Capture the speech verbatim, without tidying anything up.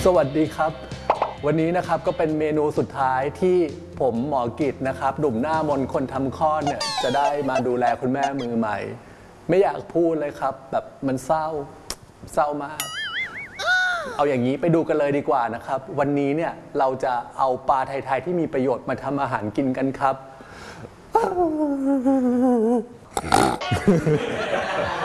สวัสดีครับวันนี้นะครับก็เป็นเมนูสุดท้ายที่ผมหมอกิจนะครับหนุ่มหน้ามนคนทำคลอดเนี่ยจะได้มาดูแลคุณแม่มือใหม่ไม่อยากพูดเลยครับแบบมันเศร้าเศร้ามากเอาอย่างนี้ไปดูกันเลยดีกว่านะครับวันนี้เนี่ยเราจะเอาปลาไทยๆที่มีประโยชน์มาทำอาหารกินกันครับ